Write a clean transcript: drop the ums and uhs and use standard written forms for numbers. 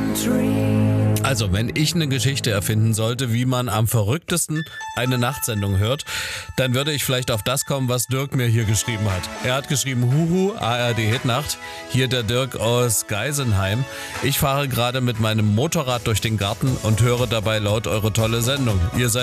Also, wenn ich eine Geschichte erfinden sollte, wie man am verrücktesten eine Nachtsendung hört, dann würde ich vielleicht auf das kommen, was Dirk mir hier geschrieben hat. Er hat geschrieben, Huhu, ARD Hitnacht. Hier der Dirk aus Geisenheim. Ich fahre gerade mit meinem Motorrad durch den Garten und höre dabei laut eure tolle Sendung. Ihr seid